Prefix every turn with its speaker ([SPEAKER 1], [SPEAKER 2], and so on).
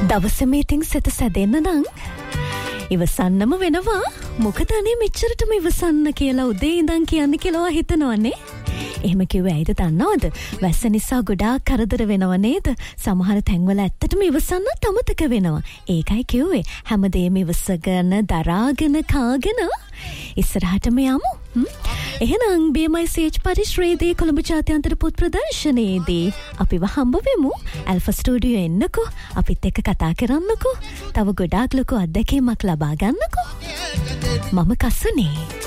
[SPEAKER 1] දවසේ මේටින් සිත සැදෙන්න නම් ඉවසන්නම වෙනවා. මොකද අනේ මෙච්චරටම ඉවසන්න කියලා උදේ ඉඳන් කියන්නේ කියලා හිතනවනේ. එහෙම කිව්වේ ඇයිද දන්නවද? වැස්ස නිසා ගොඩාක් කරදර වෙනව නේද? සමහර තැන්වල ඇත්තටම ඉවසන්නත් අමතක වෙනවා. ඒකයි කිව්වේ හැමදේම ඉවසගෙන දරාගෙන කාගෙන ඉස්සරහටම යමු. එහෙනම් BMICH පරිශ්‍රයේදී කොළඹ ජාත්‍යන්තර පොත් ප්‍රදර්ශනයේදී අපිව හම්බ වෙමු. Alpha studio එන්නකෝ. අපිත් එක්ක කතා කරන්නකෝ. තව ගොඩාක් ලොකු අත්දැකීමක් ලබා ගන්නකෝ. මම කසුනේ.